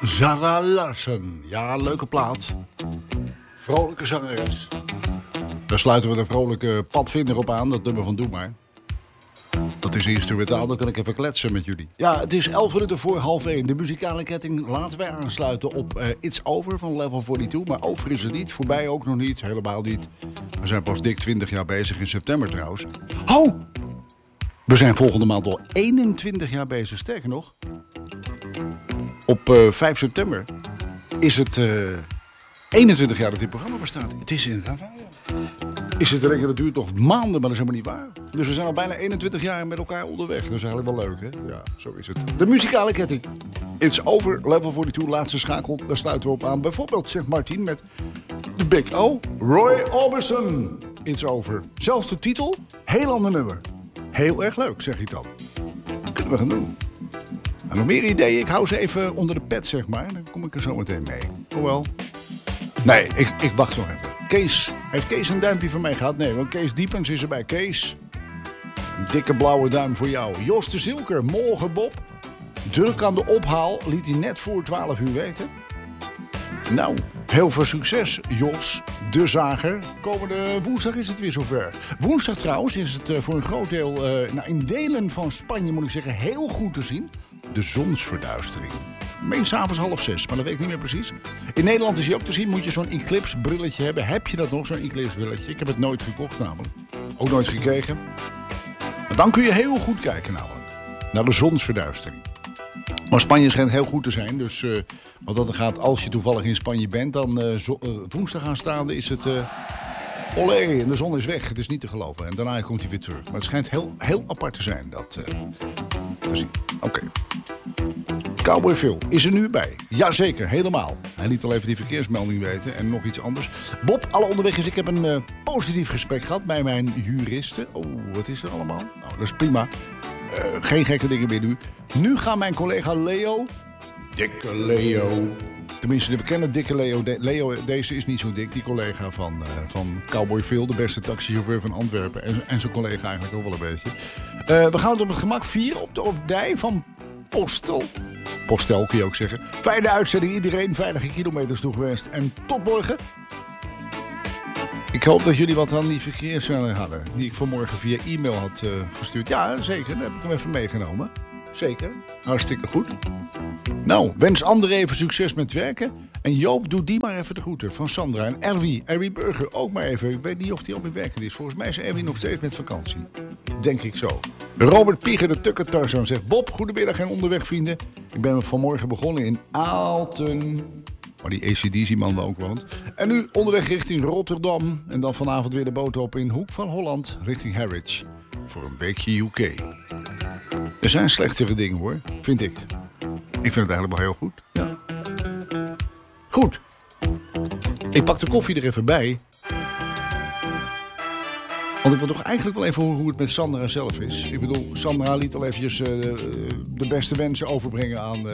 Zara Larsson. Ja, leuke plaat. Vrolijke zangeres. Daar sluiten we de vrolijke padvinder op aan, dat nummer van Doe Maar. Dat is instrumentaal, dan kan ik even kletsen met jullie. Ja, het is 11 minuten voor half 1. De muzikale ketting laten wij aansluiten op It's Over van Level 42. Maar over is het niet, voorbij ook nog niet, helemaal niet. We zijn pas dik 20 jaar bezig in september trouwens. Ho! We zijn volgende maand al 21 jaar bezig, sterker nog. Op 5 september is het 21 jaar dat dit programma bestaat. Het is inderdaad waar. Is het denken, dat duurt nog maanden, maar dat is helemaal niet waar. Dus we zijn al bijna 21 jaar met elkaar onderweg. Dat is eigenlijk wel leuk, hè? Ja, zo is het. De muzikale ketting. It's Over, Level 42, laatste schakel. Daar sluiten we op aan. Bijvoorbeeld, zegt Martin, met de Big O. Roy Orbison. It's Over. Zelfde titel, heel ander nummer. Heel erg leuk, zeg ik dan. Kunnen we gaan doen. En nog meer ideeën, ik hou ze even onder de pet, zeg maar. Dan kom ik er zo meteen mee. Hoewel. Nee, ik wacht nog even. Kees, heeft Kees een duimpje van mij gehad? Nee, want Kees Diepens is erbij. Kees, een dikke blauwe duim voor jou. Jos de Zilker, morgen Bob. Druk aan de ophaal, liet hij net voor 12 uur weten. Nou, heel veel succes, Jos de Zager. Komende woensdag is het weer zover. Woensdag trouwens is het voor een groot deel, in delen van Spanje moet ik zeggen, heel goed te zien. De zonsverduistering. Meen 's avonds 5:30, maar dat weet ik niet meer precies. In Nederland is hij ook te zien. Moet je zo'n Eclipse brilletje hebben. Heb je dat nog, zo'n Eclipse brilletje? Ik heb het nooit gekocht namelijk. Ook nooit gekregen. Maar dan kun je heel goed kijken namelijk. Naar de zonsverduistering. Maar Spanje schijnt heel goed te zijn. Dus wat dat gaat, als je toevallig in Spanje bent, dan woensdag aanstaande is het... olé, en de zon is weg. Het is niet te geloven. En daarna komt hij weer terug. Maar het schijnt heel apart te zijn dat te zien. Oké. Cowboy Phil is er nu bij. Jazeker, helemaal. Hij liet al even die verkeersmelding weten en nog iets anders. Bob, alle onderweg is. Ik heb een positief gesprek gehad bij mijn juristen. Oh, wat is er allemaal? Nou, dat is prima. Geen gekke dingen meer nu. Nu gaat mijn collega Leo. Dikke Leo. Tenminste, we kennen dikke Leo. Leo, deze is niet zo dik. Die collega van Cowboy Phil, de beste taxichauffeur van Antwerpen. En zijn collega eigenlijk ook wel een beetje. We gaan het op het gemak vieren op de dij van Postel. Postel kun je ook zeggen. Fijne uitzending, iedereen veilige kilometers toegewenst. En tot morgen. Ik hoop dat jullie wat aan die verkeersmelding hadden. Die ik vanmorgen via e-mail had gestuurd. Ja, zeker. Dan heb ik hem even meegenomen. Zeker. Hartstikke goed. Nou, wens anderen even succes met werken. En Joop, doe die maar even de groeten van Sandra. En Erwie Burger ook maar even. Ik weet niet of die al weer werkend is. Volgens mij is Erwie nog steeds met vakantie. Denk ik zo. Robert Pieger de Tukketarzan zegt... Bob, goedemiddag en onderweg vrienden. Ik ben vanmorgen begonnen in Aalten. Waar die ACDC-man ook woont. En nu onderweg richting Rotterdam. En dan vanavond weer de boot op in Hoek van Holland. Richting Harwich. Voor een weekje UK. Er zijn slechtere dingen hoor, vind ik. Ik vind het eigenlijk wel heel goed. Ja. Goed. Ik pak de koffie er even bij. Want ik wil toch eigenlijk wel even horen hoe het met Sandra zelf is. Ik bedoel, Sandra liet al eventjes de beste wensen overbrengen aan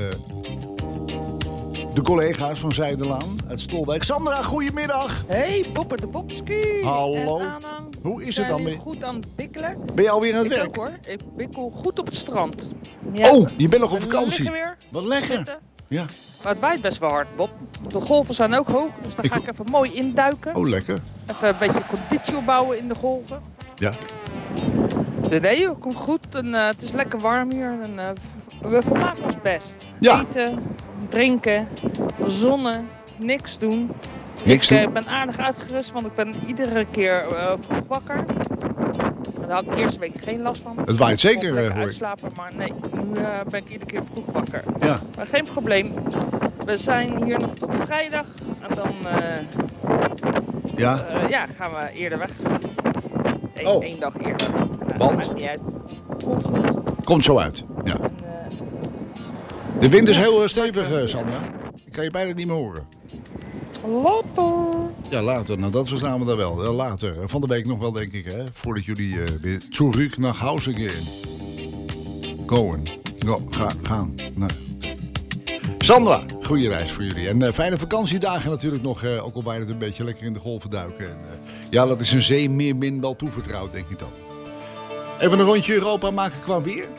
de collega's van Zijderlaan uit Stolwijk. Sandra, goedemiddag. Hey, Popper de Popski. Hallo. Hoe is het dan mee? Goed aan het bikkelen. Ben je alweer aan het werk? Ook, hoor. Ik bikkel goed op het strand. Ja. Oh, je bent nog op vakantie. Weer. Wat lekker. Zitten. Ja. Maar het waait best wel hard, Bob. De golven zijn ook hoog, dus daar ga ik even mooi induiken. Oh, lekker. Even een beetje conditie opbouwen in de golven. Ja. Nee, het komt goed. En, het is lekker warm hier. En, we vermaken ons best. Ja. Eten, drinken, zonnen, niks doen. Ik ben aardig uitgerust, want ik ben iedere keer vroeg wakker. Daar had ik de eerste week geen last van. Het waait zeker, hoor. hoor. Uitslapen, maar nee, nu ben ik iedere keer vroeg wakker. Ja. Maar geen probleem. We zijn hier nog tot vrijdag en dan gaan we eerder weg. Eén dag eerder. Want? Maakt niet uit. Komt goed. Komt zo uit, ja. De wind is heel stevig, Sandra. Ik kan je bijna niet meer horen. Later. Ja, later. Nou, dat verstaan we dan wel. Later. Van de week nog wel, denk ik, hè. Voordat jullie weer terug naar Hause gaan. Nou. Sandra, goede reis voor jullie. En fijne vakantiedagen natuurlijk nog. Ook al bijna het een beetje lekker in de golven duiken. En, ja, dat is een zee meer min wel toevertrouwd, denk ik dan. Even een rondje Europa maken qua weer.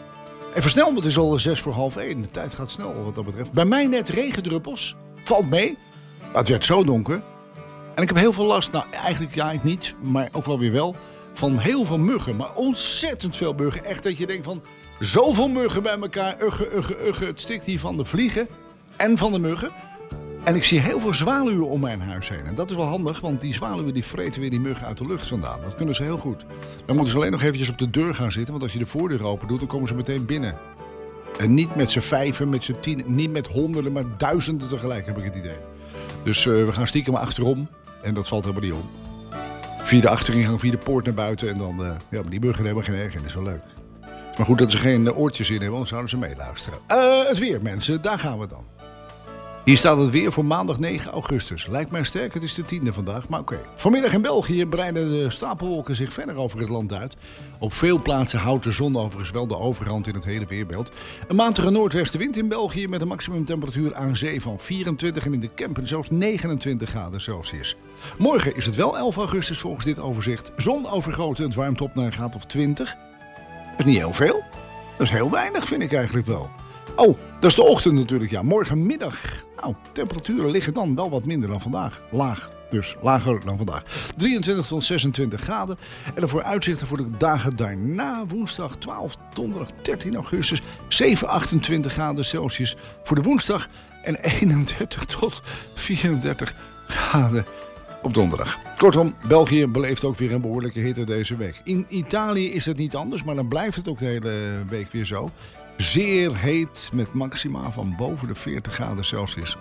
Even snel, want het is al 1:06. De tijd gaat snel wat dat betreft. Bij mij net regendruppels. Valt mee. Maar het werd zo donker. En ik heb heel veel last, nou eigenlijk niet, maar ook wel weer wel, van heel veel muggen. Maar ontzettend veel muggen. Echt dat je denkt van, zoveel muggen bij elkaar. Ugge. Het stikt hier van de vliegen en van de muggen. En ik zie heel veel zwaluwen om mijn huis heen. En dat is wel handig, want die zwaluwen die vreten weer die muggen uit de lucht vandaan. Dat kunnen ze heel goed. Dan moeten ze alleen nog eventjes op de deur gaan zitten. Want als je de voordeur open doet, dan komen ze meteen binnen. En niet met z'n 5, met z'n 10, niet met honderden, maar duizenden tegelijk, heb ik het idee. Dus we gaan stiekem achterom. En dat valt helemaal niet om. Via de achteringang, via de poort naar buiten. En dan, maar die muggen hebben geen erg in. Dat is wel leuk. Maar goed dat ze geen oortjes in hebben, anders zouden ze meeluisteren. Het weer, mensen. Daar gaan we dan. Hier staat het weer voor maandag 9 augustus. Lijkt mij sterk, het is de 10e vandaag, maar oké. Vanmiddag in België breiden de stapelwolken zich verder over het land uit. Op veel plaatsen houdt de zon overigens wel de overhand in het hele weerbeeld. Een matige noordwestenwind in België met een maximumtemperatuur aan zee van 24 en in de Kempen zelfs 29 graden Celsius. Morgen is het wel 11 augustus volgens dit overzicht. Zon overgoten, het warmt op naar een graad of 20. Dat is niet heel veel. Dat is heel weinig, vind ik eigenlijk wel. Oh, dat is de ochtend natuurlijk, ja. Morgenmiddag. Nou, temperaturen liggen dan wel wat minder dan vandaag. Laag, dus lager dan vandaag. 23 tot 26 graden. En dan voor uitzichten voor de dagen daarna. Woensdag 12, donderdag 13 augustus. 28 graden Celsius voor de woensdag. En 31 tot 34 graden op donderdag. Kortom, België beleeft ook weer een behoorlijke hitte deze week. In Italië is het niet anders, maar dan blijft het ook de hele week weer zo. Zeer heet met maxima van boven de 40 graden Celsius.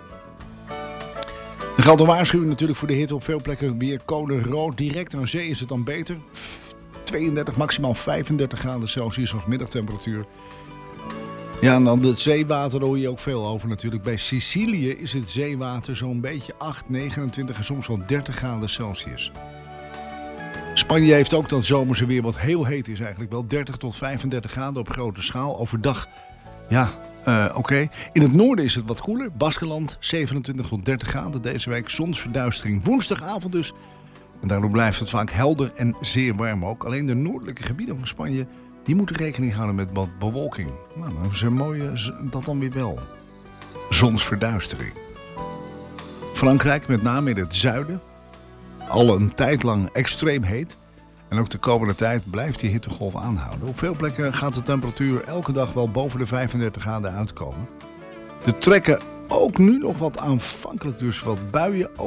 Er geldt een waarschuwing natuurlijk voor de hitte op veel plekken weer code rood. Direct aan zee is het dan beter. 32, maximaal 35 graden Celsius als middagtemperatuur. Ja, en dan het zeewater, daar hoor je ook veel over natuurlijk. Bij Sicilië is het zeewater zo'n beetje 8, 29 en soms wel 30 graden Celsius. Spanje heeft ook dat zomerse weer wat heel heet is eigenlijk wel. 30 tot 35 graden op grote schaal. Overdag, ja, oké. In het noorden is het wat koeler. Baskeland 27 tot 30 graden deze week. Zonsverduistering woensdagavond dus. En daardoor blijft het vaak helder en zeer warm ook. Alleen de noordelijke gebieden van Spanje, die moeten rekening houden met wat bewolking. Nou, dan hebben ze een mooie, dat dan weer wel. Zonsverduistering. Frankrijk, met name in het zuiden, al een tijd lang extreem heet. En ook de komende tijd blijft die hittegolf aanhouden. Op veel plekken gaat de temperatuur elke dag wel boven de 35 graden uitkomen. Er trekken ook nu nog wat aanvankelijk dus wat buien